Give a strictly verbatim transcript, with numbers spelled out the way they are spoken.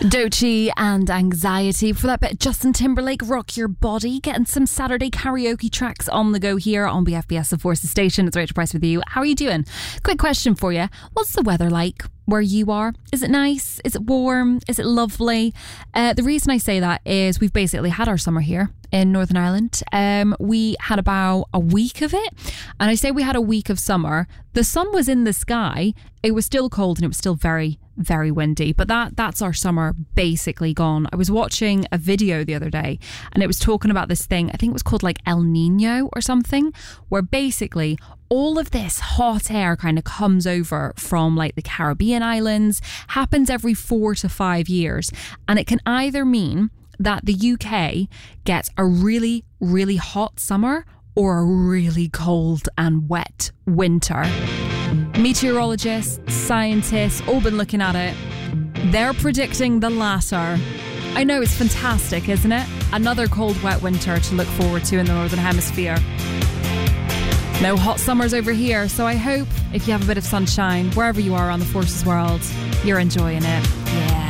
Doechii and Anxiety. For that bit, Justin Timberlake, Rock Your Body. Getting some Saturday karaoke tracks on the go here on B F B S The Forces Station. It's Rachel Price with you. How are you doing? Quick question for you. What's the weather like where you are? Is it nice? Is it warm? Is it lovely? Uh, the reason I say that is we've basically had our summer here in Northern Ireland. Um, we had about a week of it. And I say we had a week of summer. The sun was in the sky. It was still cold and it was still very, very windy. But that that's our summer basically gone. I was watching a video the other day and it was talking about this thing. I think it was called like El Nino or something, where basically all of this hot air kind of comes over from like the Caribbean islands, happens every four to five years. And it can either mean that the U K gets a really, really hot summer or a really cold and wet winter. Meteorologists, scientists, all been looking at it. They're predicting the latter. I know, it's fantastic, isn't it? Another cold, wet winter to look forward to in the Northern Hemisphere. No hot summers over here, so I hope if you have a bit of sunshine, wherever you are around the Forces world, you're enjoying it.